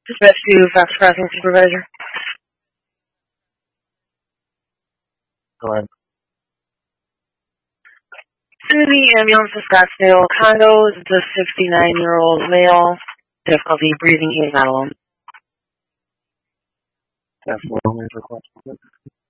Dispatch to Fox Crossing Supervisor. Go ahead. To the ambulance in Scottsdale condos, the 69-year-old male, difficulty breathing, eating not alone. That's what I'm requesting.